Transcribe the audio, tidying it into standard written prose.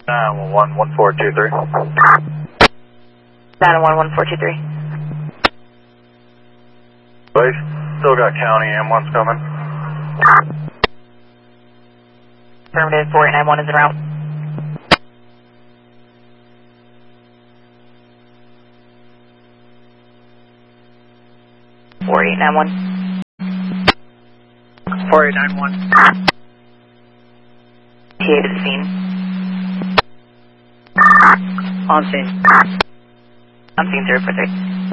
911-1423. 911-1423. Wait, still got county ambulance coming. Affirmative, 4891 is en route. (4891) 4891. TA to the scene. On scene. On scene 043.